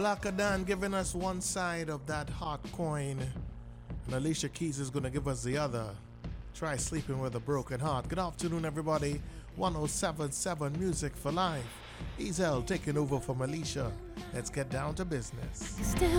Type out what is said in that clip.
Black Dan giving us one side of that hot coin, and Alicia Keys is gonna give us the other. Try sleeping with a broken heart. Good afternoon, everybody. 107.7 Music for Life. Ezel taking over from Alicia. Let's get down to business.